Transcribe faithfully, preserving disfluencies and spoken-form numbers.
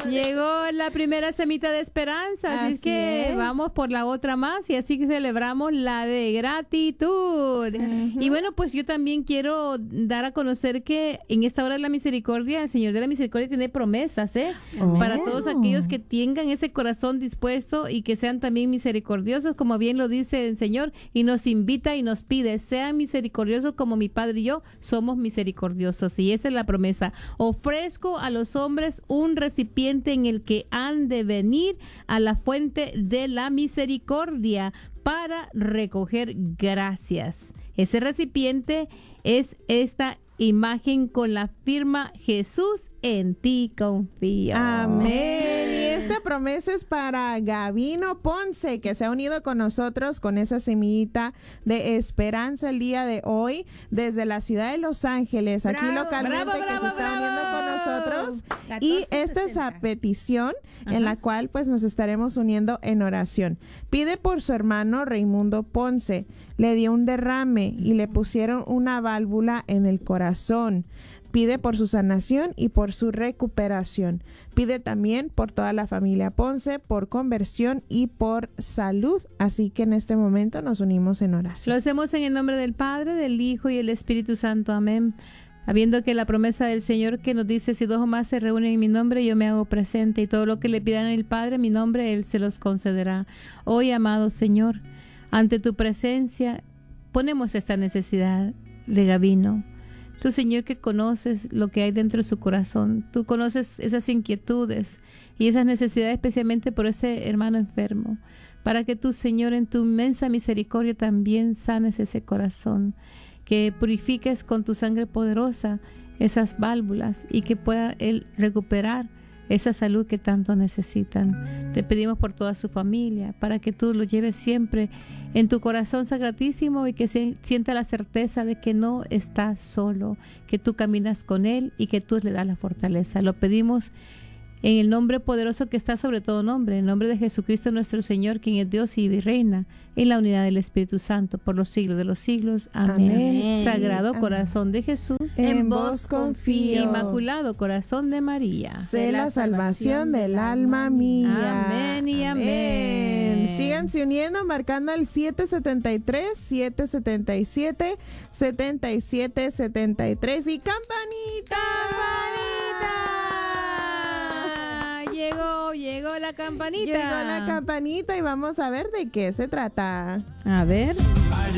Llegó la primera semita de esperanza, así, así es que es. Vamos por la otra más y así que celebramos la de gratitud. Uh-huh. Y bueno, pues yo también quiero dar a conocer que en esta hora de la misericordia, el Señor de la Misericordia tiene promesas, ¿eh? Oh. Para todos aquellos que tengan ese corazón dispuesto y que sean también misericordiosos, como bien lo dice el Señor, y nos invita y nos pide, sean misericordiosos como mi Padre y yo somos misericordiosos. Y esa es la promesa. Ofrezco a los hombres un recipiente en el que han de venir a la fuente de la misericordia para recoger gracias. Ese recipiente es esta imagen con la firma Jesús, en ti confío. Amén. Y esta promesa es para Gavino Ponce, que se ha unido con nosotros con esa semillita de esperanza el día de hoy desde la ciudad de Los Ángeles, bravo, aquí localmente, bravo, bravo, que se está bravo. uniendo con nosotros. Y esta es a petición, ajá, en la cual pues nos estaremos uniendo en oración. Pide por su hermano Raimundo Ponce. Le dio un derrame y le pusieron una válvula en el corazón. Pide por su sanación y por su recuperación. Pide también por toda la familia Ponce, por conversión y por salud. Así que en este momento nos unimos en oración. Lo hacemos en el nombre del Padre, del Hijo y del Espíritu Santo. Amén. Habiendo que la promesa del Señor que nos dice, si dos o más se reúnen en mi nombre, yo me hago presente. Y todo lo que le pidan al Padre en mi nombre, Él se los concederá. Hoy, amado Señor, ante tu presencia, ponemos esta necesidad de Gavino. Tú, Señor, que conoces lo que hay dentro de su corazón. Tú conoces esas inquietudes y esas necesidades, especialmente por ese hermano enfermo. Para que tú, Señor, en tu inmensa misericordia también sanes ese corazón. Que purifiques con tu sangre poderosa esas válvulas y que pueda él recuperar esa salud que tanto necesitan. Te pedimos por toda su familia, para que tú lo lleves siempre en tu corazón sagratísimo y que se sienta la certeza de que no está solo, que tú caminas con él y que tú le das la fortaleza. Lo pedimos en el nombre poderoso que está sobre todo nombre, en el nombre de Jesucristo nuestro Señor, quien es Dios y reina en la unidad del Espíritu Santo por los siglos de los siglos. Amén. Amén. Sagrado Amén. Corazón de Jesús, en vos confío. Inmaculado Corazón de María, sé la salvación del alma mía. Amén y amén. amén. Síganse uniendo, marcando el siete setenta y tres, siete setenta y siete, setenta y siete setenta y tres y campanita. Llegó, llegó la campanita. Llegó la campanita y vamos a ver de qué se trata. A ver.